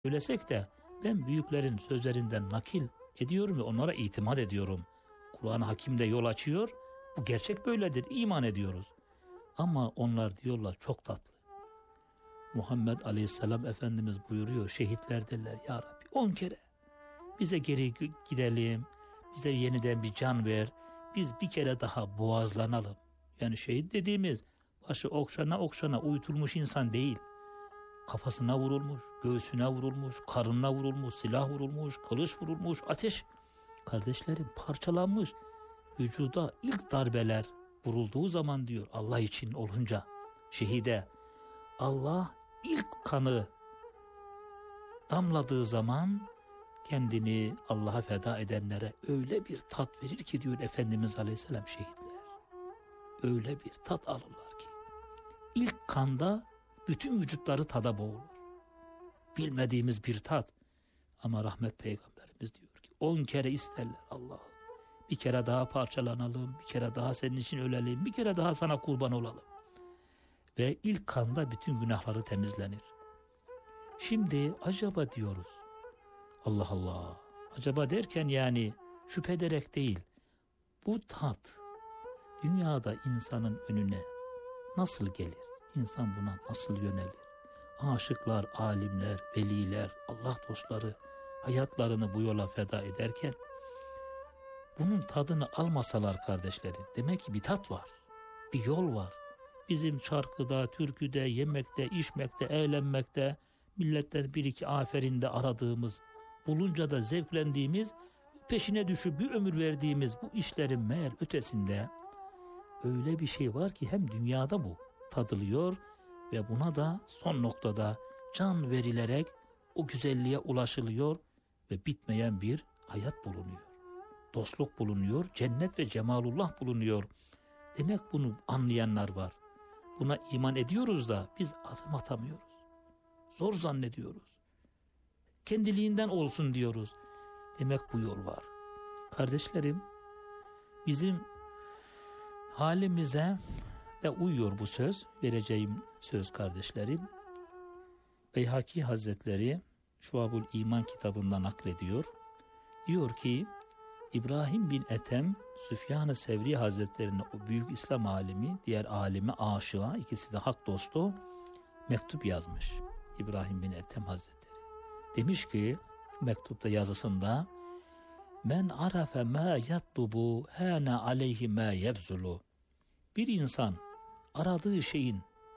söylesek de ben büyüklerin sözlerinden nakil ediyorum ve onlara itimat ediyorum. Kur'an-ı Hakim de yol açıyor. Bu gerçek böyledir. İman ediyoruz. Ama onlar diyorlar çok tatlı. Muhammed Aleyhisselam Efendimiz buyuruyor. Şehitler derler ya Rabbi 10 kere bize geri gidelim. Bize yeniden bir can ver. Biz bir kere daha boğazlanalım. Yani şehit dediğimiz başı okşana okşana uyutulmuş insan değil. Kafasına vurulmuş, göğsüne vurulmuş, karnına vurulmuş, silah vurulmuş, kılıç vurulmuş, ateş. Kardeşlerim parçalanmış. Vücuda ilk darbeler vurulduğu zaman diyor Allah için olunca şehide Allah ilk kanı damladığı zaman kendini Allah'a feda edenlere öyle bir tat verir ki diyor Efendimiz Aleyhisselam şehitler. Öyle bir tat alırlar ki ilk kanda bütün vücutları tada boğulur. Bilmediğimiz bir tat. Ama rahmet peygamberimiz diyor ki 10 kere isterler Allah'ım. Bir kere daha parçalanalım, bir kere daha senin için ölelim, bir kere daha sana kurban olalım. Ve ilk kanda bütün günahları temizlenir. Şimdi acaba diyoruz. Allah Allah. Acaba derken yani şüphe ederek değil. Bu tat dünyada insanın önüne nasıl gelir? İnsan buna nasıl yönelir? Aşıklar, alimler, veliler, Allah dostları hayatlarını bu yola feda ederken bunun tadını almasalar kardeşlerim, demek ki bir tat var, bir yol var. Bizim şarkıda, türküde, yemekte, içmekte, eğlenmekte, milletten bir iki aferinde aradığımız, bulunca da zevklendiğimiz, peşine düşüp bir ömür verdiğimiz bu işlerin meğer ötesinde öyle bir şey var ki hem dünyada bu tadılıyor ve buna da son noktada can verilerek o güzelliğe ulaşılıyor ve bitmeyen bir hayat bulunuyor. Dostluk bulunuyor, cennet ve cemalullah bulunuyor. Demek bunu anlayanlar var. Buna iman ediyoruz da biz adım atamıyoruz. Zor zannediyoruz. Kendiliğinden olsun diyoruz. Demek bu yol var. Kardeşlerim, bizim halimize de uyuyor bu söz. Vereceğim söz kardeşlerim. Beyhaki Hazretleri Şuab-ül İman kitabında naklediyor. Diyor ki İbrahim bin Ethem, Süfyan-ı Sevri Hazretlerine o büyük İslam alimi, diğer alime aşığa, ikisi de hak dostu mektup yazmış. İbrahim bin Ethem Hazretleri. Demiş ki mektupta yazısında men arafe ma yatlubu hana aleyhi ma yebzulu. Bir insan aradığı şeyin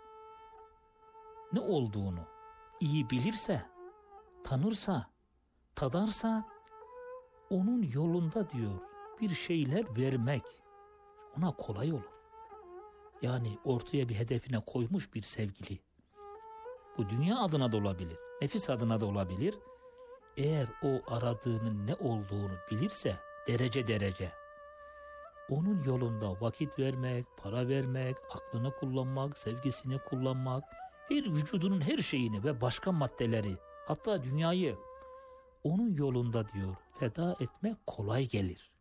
ne olduğunu iyi bilirse, tanırsa, tadarsa onun yolunda diyor bir şeyler vermek ona kolay olur. Yani ortaya bir hedefine koymuş bir sevgili. Bu dünya adına da olabilir, nefis adına da olabilir. Eğer o aradığının ne olduğunu bilirse derece derece onun yolunda vakit vermek, para vermek, aklını kullanmak, sevgisini kullanmak, her vücudunun her şeyini ve başka maddeleri, hatta dünyayı onun yolunda diyor feda etmek kolay gelir.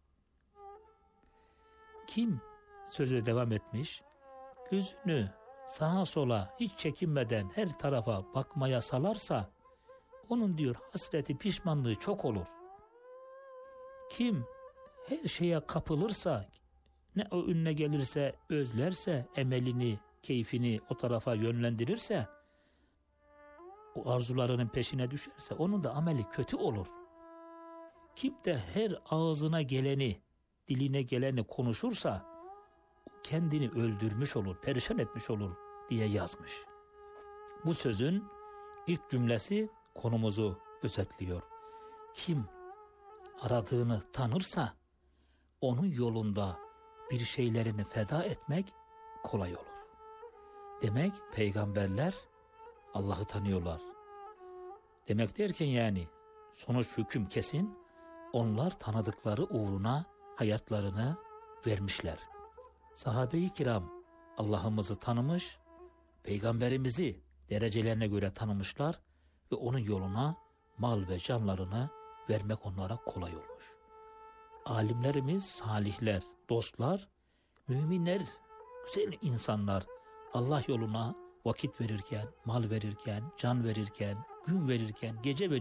Kim söze devam etmiş, gözünü sağa sola hiç çekinmeden her tarafa bakmaya salarsa onun diyor hasreti, pişmanlığı çok olur. Kim her şeye kapılırsa, ne o önüne gelirse özlerse, emelini, keyfini o tarafa yönlendirirse, o arzularının peşine düşerse onun da ameli kötü olur. Kim de her ağzına geleni, diline geleni konuşursa kendini öldürmüş olur, perişan etmiş olur diye yazmış. Bu sözün ilk cümlesi konumuzu özetliyor. Kim aradığını tanırsa onun yolunda bir şeylerini feda etmek kolay olur. Demek peygamberler Allah'ı tanıyorlar. Demek derken yani sonuç hüküm kesin, onlar tanıdıkları uğruna hayatlarını vermişler. Sahabe-i kiram Allah'ımızı tanımış, peygamberimizi derecelerine göre tanımışlar ve onun yoluna mal ve canlarını vermek onlara kolay olmuş. Alimlerimiz, salihler, dostlar, müminler, güzel insanlar Allah yoluna vakit verirken, mal verirken, can verirken, gün verirken, gece ve